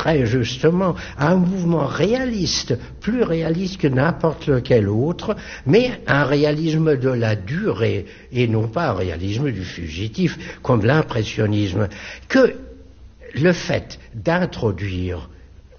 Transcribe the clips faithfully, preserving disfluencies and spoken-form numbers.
très justement à un mouvement réaliste, plus réaliste que n'importe lequel autre, mais un réalisme de la durée, et non pas un réalisme du fugitif, comme l'impressionnisme, que le fait d'introduire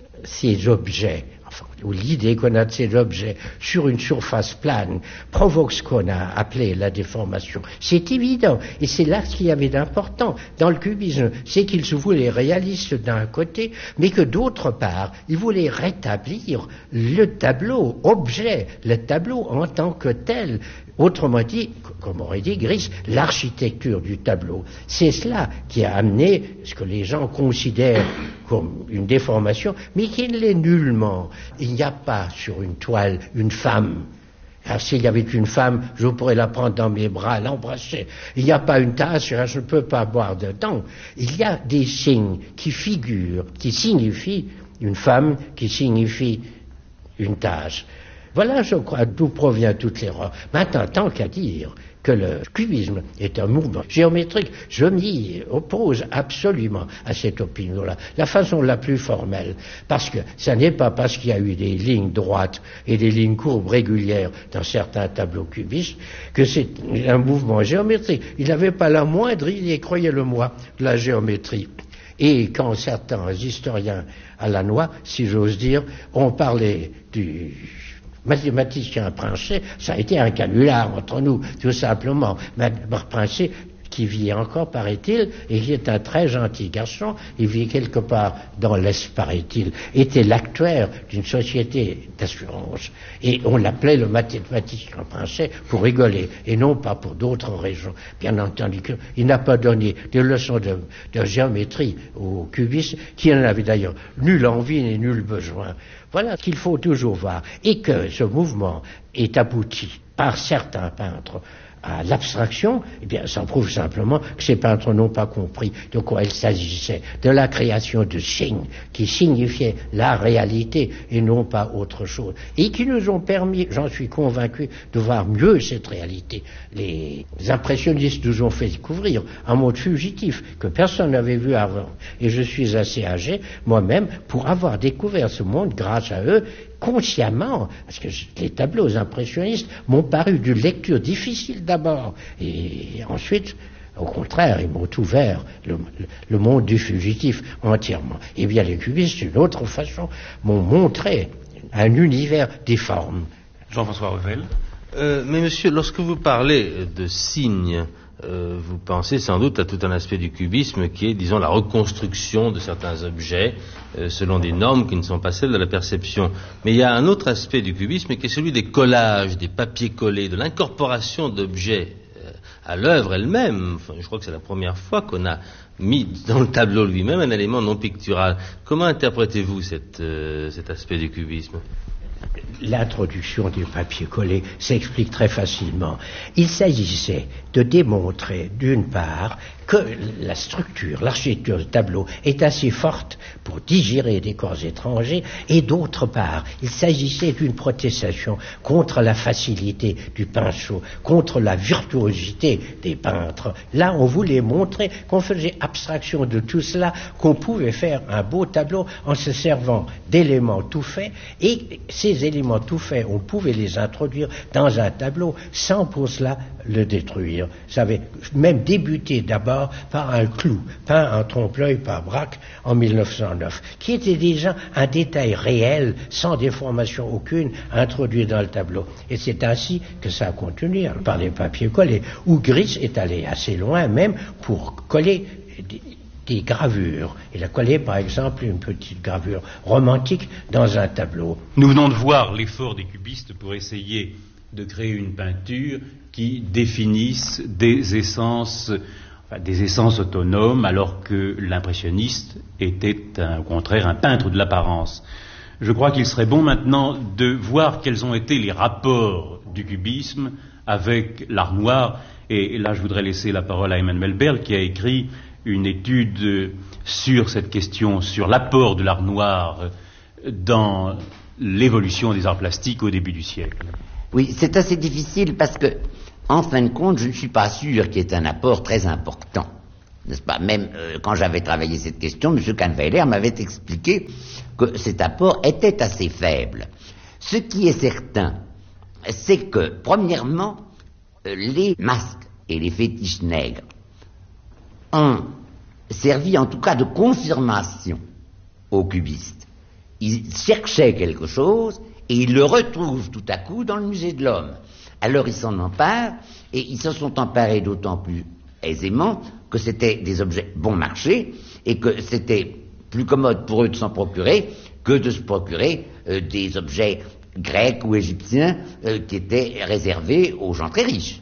ces objets, enfin, ou l'idée qu'on a de ces objets sur une surface plane, provoque ce qu'on a appelé la déformation. C'est évident, et c'est là ce qu'il y avait d'important dans le cubisme, c'est qu'il se voulait réaliste d'un côté, mais que d'autre part, il voulait rétablir le tableau, objet, le tableau en tant que tel. Autrement dit, comme aurait dit Gris, l'architecture du tableau. C'est cela qui a amené ce que les gens considèrent comme une déformation, mais qui ne l'est nullement. Il n'y a pas sur une toile une femme. Alors, s'il y avait une femme, je pourrais la prendre dans mes bras, l'embrasser. Il n'y a pas une tasse, je ne peux pas boire dedans. Il y a des signes qui figurent, qui signifient une femme, qui signifient une tasse. Voilà, je crois, d'où provient toute l'erreur. Maintenant, tant qu'à dire que le cubisme est un mouvement géométrique, je m'y oppose absolument à cette opinion-là, la façon la plus formelle, parce que ça n'est pas parce qu'il y a eu des lignes droites et des lignes courbes régulières dans certains tableaux cubistes que c'est un mouvement géométrique. Il n'avait pas la moindre idée, croyez-le-moi, de la géométrie. Et quand certains historiens à la noix, si j'ose dire, ont parlé du mathématicien Princet, ça a été un canular entre nous, tout simplement. Princet, qui vit encore, paraît-il, et qui est un très gentil garçon, il vit quelque part dans l'Est, paraît-il, était l'actuaire d'une société d'assurance. Et on l'appelait le mathématicien Princet pour rigoler, et non pas pour d'autres raisons. Bien entendu, il n'a pas donné de leçons de, de géométrie aux cubistes, qui n'en avaient d'ailleurs nulle envie ni nul besoin. Voilà ce qu'il faut toujours voir. Et que ce mouvement est abouti par certains peintres à l'abstraction, eh bien, ça prouve simplement que ces peintres n'ont pas compris de quoi il s'agissait, de la création de signes qui signifiaient la réalité et non pas autre chose, et qui nous ont permis, j'en suis convaincu, de voir mieux cette réalité. Les impressionnistes nous ont fait découvrir un monde fugitif que personne n'avait vu avant, et je suis assez âgé, moi-même, pour avoir découvert ce monde grâce à eux, consciemment, parce que les tableaux impressionnistes m'ont paru d'une lecture difficile d'abord, et ensuite, au contraire, ils m'ont ouvert le, le monde du fugitif entièrement. Et bien les cubistes, d'une autre façon, m'ont montré un univers difforme. Jean-François Revel. Euh, mais monsieur, lorsque vous parlez de signes, euh, vous pensez sans doute à tout un aspect du cubisme qui est, disons, la reconstruction de certains objets euh, selon des normes qui ne sont pas celles de la perception. Mais il y a un autre aspect du cubisme qui est celui des collages, des papiers collés, de l'incorporation d'objets euh, à l'œuvre elle-même. Enfin, je crois que c'est la première fois qu'on a mis dans le tableau lui-même un élément non pictural. Comment interprétez-vous cette, euh, cet aspect du cubisme ? L'introduction du papier collé s'explique très facilement. Il s'agissait de démontrer, d'une part, que la structure, l'architecture du tableau est assez forte pour digérer des corps étrangers, et d'autre part, il s'agissait d'une protestation contre la facilité du pinceau, contre la virtuosité des peintres. Là, on voulait montrer qu'on faisait abstraction de tout cela, qu'on pouvait faire un beau tableau en se servant d'éléments tout faits, et ces éléments tout faits, on pouvait les introduire dans un tableau sans pour cela le détruire. Ça avait même débuté d'abord par un clou, peint en trompe-l'œil par Braque en mille neuf cent neuf, qui était déjà un détail réel, sans déformation aucune, introduit dans le tableau. Et c'est ainsi que ça a continué, par les papiers collés, où Gris est allé assez loin même pour coller des, des gravures. Il a collé, par exemple, une petite gravure romantique dans un tableau. Nous venons de voir l'effort des cubistes pour essayer de créer une peinture qui définisse des essences, enfin, des essences autonomes, alors que l'impressionniste était, un, au contraire, un peintre de l'apparence. Je crois qu'il serait bon maintenant de voir quels ont été les rapports du cubisme avec l'art noir, et là je voudrais laisser la parole à Emmanuel Berle, qui a écrit une étude sur cette question, sur l'apport de l'art noir dans l'évolution des arts plastiques au début du siècle. Oui, c'est assez difficile parce que, en fin de compte, je ne suis pas sûr qu'il y ait un apport très important n'est-ce pas? Même euh, quand j'avais travaillé cette question, M. Kahnweiler m'avait expliqué que cet apport était assez faible. Ce qui est certain, c'est que, premièrement, euh, les masques et les fétiches nègres ont servi en tout cas de confirmation aux cubistes. Ils cherchaient quelque chose et ils le retrouvent tout à coup dans le musée de l'homme. Alors ils s'en emparent et ils se sont emparés d'autant plus aisément que c'était des objets bon marché et que c'était plus commode pour eux de s'en procurer que de se procurer euh, des objets grecs ou égyptiens euh, qui étaient réservés aux gens très riches.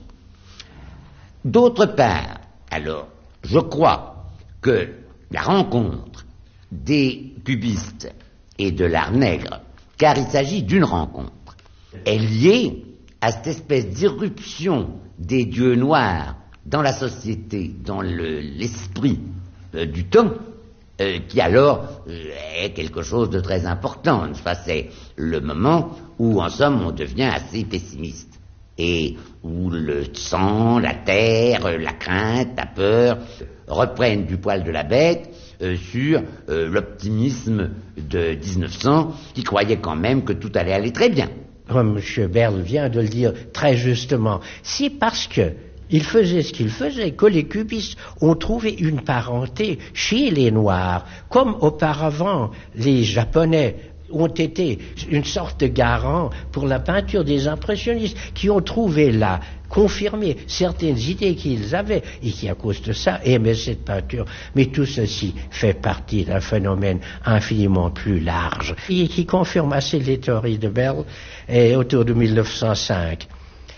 D'autre part, alors, je crois que la rencontre des cubistes et de l'art nègre, car il s'agit d'une rencontre, est liée à cette espèce d'irruption des dieux noirs dans la société, dans le, l'esprit euh, du temps, euh, qui alors euh, est quelque chose de très important. Enfin, c'est le moment où, en somme, on devient assez pessimiste. Et où le sang, la terre, la crainte, la peur reprennent du poil de la bête euh, sur euh, l'optimisme de dix-neuf cents qui croyait quand même que tout allait aller très bien. Comme M. Berle vient de le dire très justement, c'est parce que il faisait ce qu'il faisait que les cubistes ont trouvé une parenté chez les Noirs, comme auparavant les Japonais ont été une sorte de garant pour la peinture des impressionnistes, qui ont trouvé là, confirmé certaines idées qu'ils avaient et qui, à cause de ça, aimaient cette peinture. Mais tout ceci fait partie d'un phénomène infiniment plus large et qui confirme assez les théories de Berle et autour de mille neuf cent cinq,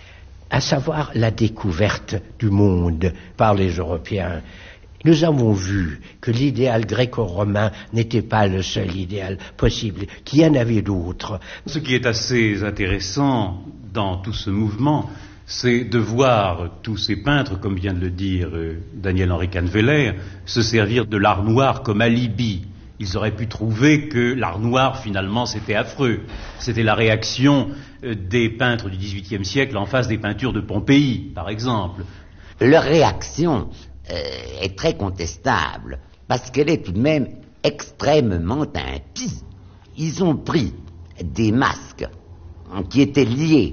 à savoir la découverte du monde par les Européens. Nous avons vu que l'idéal gréco-romain n'était pas le seul idéal possible, qu'il y en avait d'autres. Ce qui est assez intéressant dans tout ce mouvement, c'est de voir tous ces peintres, comme vient de le dire euh, Daniel-Henri Kahnweiler, se servir de l'art noir comme alibi. Ils auraient pu trouver que l'art noir, finalement, c'était affreux. C'était la réaction euh, des peintres du dix-huitième siècle en face des peintures de Pompéi, par exemple. Leur réaction Euh, est très contestable, parce qu'elle est tout de même extrêmement impie. Ils ont pris des masques qui étaient liés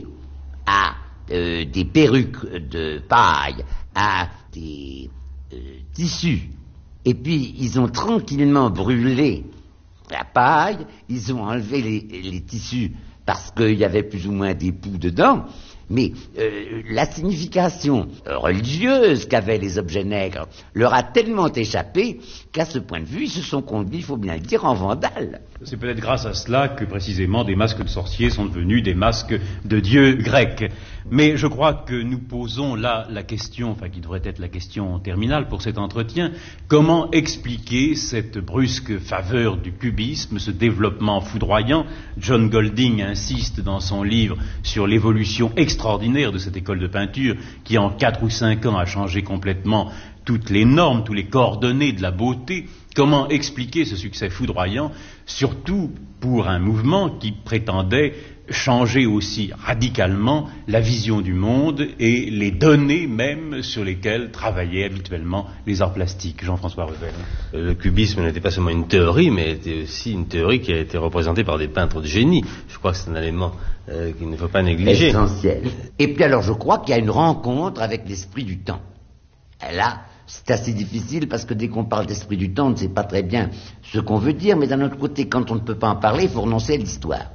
à euh, des perruques de paille, à des euh, tissus, et puis ils ont tranquillement brûlé la paille, ils ont enlevé les, les tissus parce qu'il y avait plus ou moins des poux dedans. Mais euh, la signification religieuse qu'avaient les objets nègres leur a tellement échappé qu'à ce point de vue, ils se sont conduits, il faut bien le dire, en vandales. C'est peut-être grâce à cela que précisément des masques de sorciers sont devenus des masques de dieux grecs. Mais je crois que nous posons là la question, enfin qui devrait être la question terminale pour cet entretien, comment expliquer cette brusque faveur du cubisme, ce développement foudroyant? John Golding insiste dans son livre sur l'évolution extraordinaire de cette école de peinture qui en quatre ou cinq ans a changé complètement toutes les normes, tous les coordonnées de la beauté. Comment expliquer ce succès foudroyant, surtout pour un mouvement qui prétendait changer aussi radicalement la vision du monde et les données même sur lesquelles travaillaient habituellement les arts plastiques? Jean-François Revel. Le cubisme n'était pas seulement une théorie, mais était aussi une théorie qui a été représentée par des peintres de génie. Je crois que c'est un élément euh, qu'il ne faut pas négliger. Essentiel. Et puis alors je crois qu'il y a une rencontre avec l'esprit du temps. Là, c'est assez difficile parce que dès qu'on parle d'esprit du temps, on ne sait pas très bien ce qu'on veut dire, mais d'un autre côté, quand on ne peut pas en parler, il faut renoncer à l'histoire.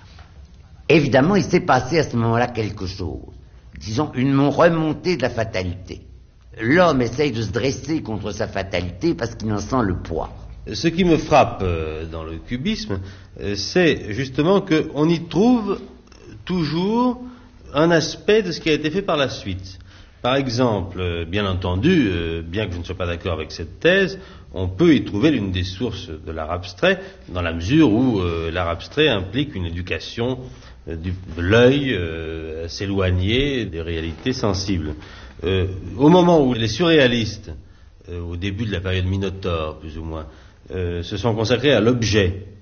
Évidemment, il s'est passé à ce moment-là quelque chose. Disons, une remontée de la fatalité. L'homme essaye de se dresser contre sa fatalité parce qu'il en sent le poids. Ce qui me frappe euh, dans le cubisme, euh, c'est justement qu'on y trouve toujours un aspect de ce qui a été fait par la suite. Par exemple, euh, bien entendu, euh, bien que je ne sois pas d'accord avec cette thèse, on peut y trouver l'une des sources de l'art abstrait, dans la mesure où euh, l'art abstrait implique une éducation euh, du, de l'œil euh, à s'éloigner des réalités sensibles. Euh, au moment où les surréalistes, euh, au début de la période Minotaure, plus ou moins, euh, se sont consacrés à l'objet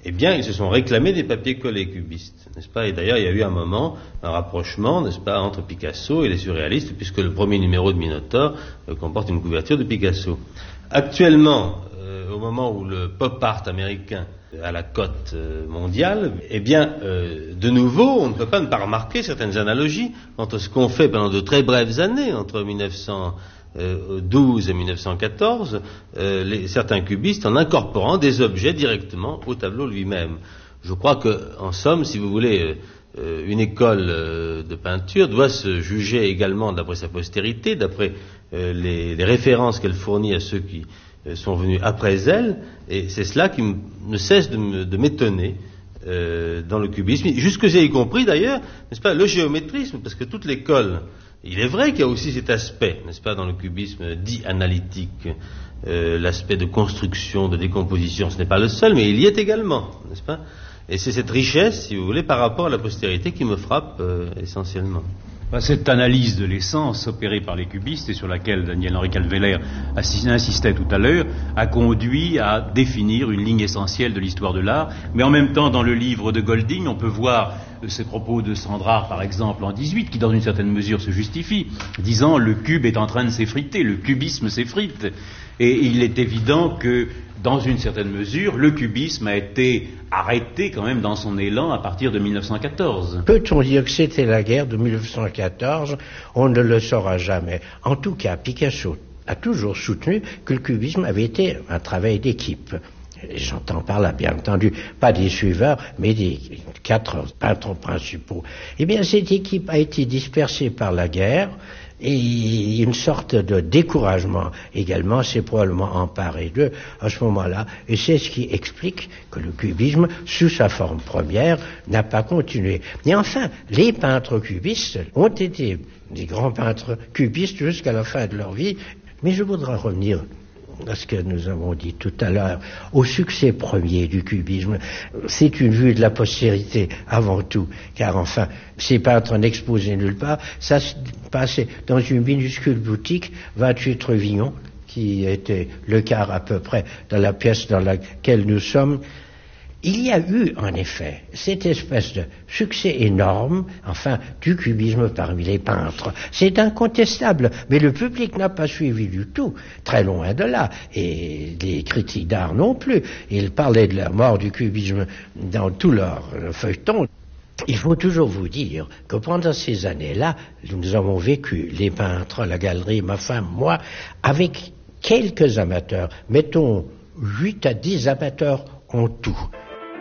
eh bien, ils se sont réclamés des papiers collés cubistes, n'est-ce pas? Et d'ailleurs, il y a eu un moment, un rapprochement, n'est-ce pas, entre Picasso et les surréalistes, puisque le premier numéro de Minotaur euh, comporte une couverture de Picasso. Actuellement, euh, au moment où le pop art américain a la cote euh, mondiale, eh bien, euh, de nouveau, on ne peut pas ne pas remarquer certaines analogies entre ce qu'on fait pendant de très brèves années, entre mille neuf cent douze et mille neuf cent quatorze, euh, les, certains cubistes en incorporant des objets directement au tableau lui-même. Je crois que, en somme, si vous voulez, euh, une école euh, de peinture doit se juger également d'après sa postérité, d'après euh, les, les références qu'elle fournit à ceux qui euh, sont venus après elle, et c'est cela qui m- ne cesse de, me, de m'étonner euh, dans le cubisme, jusque j'ai y compris d'ailleurs, n'est-ce pas, le géométrisme, parce que toute l'école. Il est vrai qu'il y a aussi cet aspect, n'est-ce pas, dans le cubisme dit analytique, euh, l'aspect de construction, de décomposition. Ce n'est pas le seul, mais il y est également, n'est-ce pas? Et c'est cette richesse, si vous voulez, par rapport à la postérité qui me frappe euh, essentiellement. Cette analyse de l'essence opérée par les cubistes et sur laquelle Daniel-Henri Calveller insistait tout à l'heure a conduit à définir une ligne essentielle de l'histoire de l'art. Mais en même temps, dans le livre de Golding, on peut voir ces propos de Sandrard, par exemple, en dix-huit, qui dans une certaine mesure se justifient, disant le cube est en train de s'effriter, le cubisme s'effrite. Et il est évident que, dans une certaine mesure, le cubisme a été arrêté quand même dans son élan à partir de mille neuf cent quatorze. Peut-on dire que c'était la guerre de mille neuf cent quatorze? On ne le saura jamais. En tout cas, Picasso a toujours soutenu que le cubisme avait été un travail d'équipe. J'entends par là, bien entendu, pas des suiveurs, mais des quatre peintres principaux. Eh bien, cette équipe a été dispersée par la guerre, et une sorte de découragement également s'est probablement emparé d'eux à ce moment-là, et c'est ce qui explique que le cubisme, sous sa forme première, n'a pas continué. Et enfin, les peintres cubistes ont été des grands peintres cubistes jusqu'à la fin de leur vie, mais je voudrais revenir à ce que nous avons dit tout à l'heure, au succès premier du cubisme. C'est une vue de la postérité avant tout, car enfin, ces peintres n'exposaient nulle part, ça se passait dans une minuscule boutique, vingt-huit rue Vignon, qui était le quart à peu près de la pièce dans laquelle nous sommes. Il y a eu, en effet, cette espèce de succès énorme, enfin, du cubisme parmi les peintres. C'est incontestable, mais le public n'a pas suivi du tout, très loin de là, et les critiques d'art non plus. Ils parlaient de la mort du cubisme dans tout leur feuilleton. Il faut toujours vous dire que pendant ces années-là, nous avons vécu, les peintres, la galerie, ma femme, moi, avec quelques amateurs, mettons huit à dix amateurs en tout.